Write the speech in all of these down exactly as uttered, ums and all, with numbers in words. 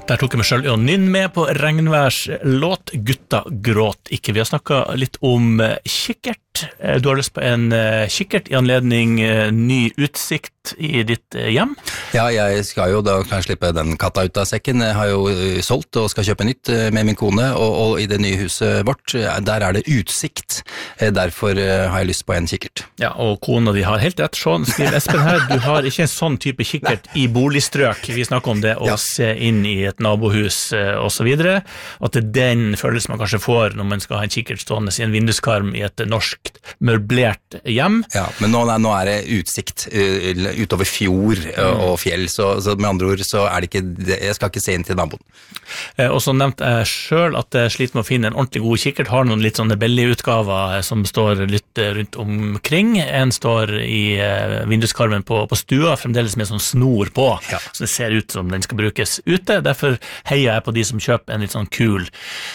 Der tok jeg meg selv og Nynn med på Regnværs låt Gutta gråt ikke. Vi har snakket litt om kikkert. Du har lyst på en kikkert i anledning ny utsikt i ditt hjem? Ja, jeg skal jo da kan jeg slippe den katta ut av sekken. Jeg har jo solgt og skal kjøpe nytt med min kone, og, og i det nye huset vårt, der er det utsikt. Derfor har jeg lyst på en kikkert. Ja, og kona di har helt rett, sånn skriver Espen her. Du har ikke en sånn type kikkert i boligstrøk. Vi snakker om det å ja. se inn i et nabohus og så videre. At det er den følelsen man kanskje får når man skal ha en kikkert stående i en vinduskarm i et norsk møblert hjem. Ja, men nå, nå er det utsikt uh, utover fjord uh, og fjell, så, så med andre ord så er det ikke, jeg skal ikke se inn til naboen. Eh, og så nevnte jeg selv at jeg sliter med å finne en ordentlig god kikkert, har noen litt sånne belly-utgaver som står litt rundt omkring. En står i uh, vinduskarmen på, på stua, fremdeles med sånn snor på, ja. Så det ser ut som den skal brukes ute. Derfor heier jeg på de som kjøper en litt sånn kul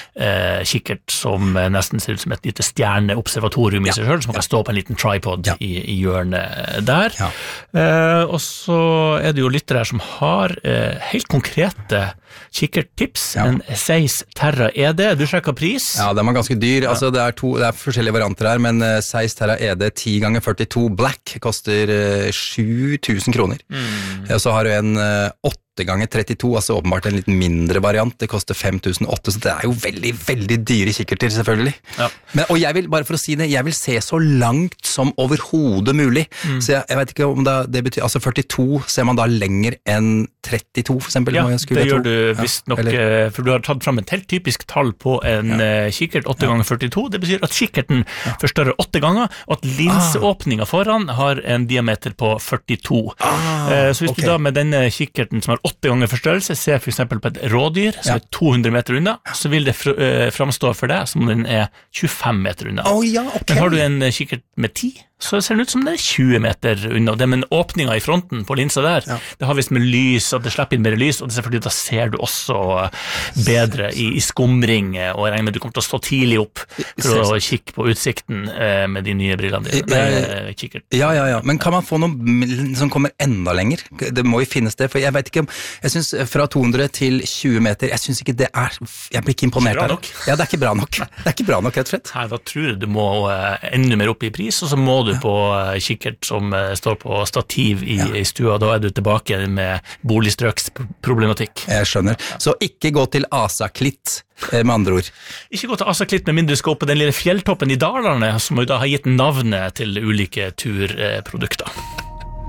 uh, kikkert som nesten ser ut som et lite stjerneobservatorium i seg selv, som kan stå på en liten tripod ja. i, i hjørnet der. Ja. Eh, og så er det jo lyttere her som har eh, helt konkrete kikkertips. Ja. En Zeiss Terra E D. Du sjekker pris? Ja, den var ganske dyr. Ja. Altså, det, er to, det er forskjellige varianter her, men uh, Zeiss Terra E D ti ganger førtito Black koster uh, sju tusen kroner. Mm. Ja, så har du en uh, åtte ganger trettito, altså åpenbart en litt mindre variant. Det koster fem tusen åtte, så det er jo veldig, veldig dyre kikkerter, selvfølgelig. Ja. Men, og jeg vil, bare for å si det, jeg vil se så langt som overhodet mulig. Mm. Så jeg, jeg vet ikke om det, det betyr, altså førtito ser man da lenger enn trettito, for eksempel. Ja, det gjør du visst nok, ja, for du har tatt fram et helt typisk tall på en ja. kikkert, åtte ganger førtito. Det betyr at kikkerten ja. forstørrer åtte ganger, og at linseåpningen foran har en diameter på førtito. Ah, så hvis okay. du da med denne kikkerten som har åtte ganger forstørrelse, ser for eksempel på et rådyr som ja. er to hundre meter unna, så vil det fr- uh, framstå for deg som den er tjuefem meter unna. Oh, ja, okay. Men har du en kikkert med ti, så ser det ut som det er tjue meter unna. Det med åpninga i fronten på linsa der, ja. det har vist med lys, og det slipper inn mer lys, og det er selvfølgelig, da ser du også bedre i, i skumring, og jeg regner med du kommer til å stå tidlig opp for å kikke på utsikten eh, med de nye brillene dine. Nei, kikkert. Ja, ja, ja. Men kan man få noe som kommer enda lenger? Det må jo finnes det, for jeg vet ikke om, jeg synes fra to hundre til tjue meter, jeg synes ikke det er, jeg blir ikke imponert her. Ja, det er ikke bra nok. Det er ikke bra nok, rett og slett. Nei, da tror jeg du må uh, enda mer opp i pris, og så må du på kikkert som står på stativ i, ja. i stua, da er du tilbake med boligstrøksproblematikk. Jeg skjønner. Så ikke gå til Asaklitt, med andre ord. Ikke gå til Asaklitt med mindre du skal opp på den lille fjelltoppen i Dalarne, som da har gitt navnet til ulike turprodukter.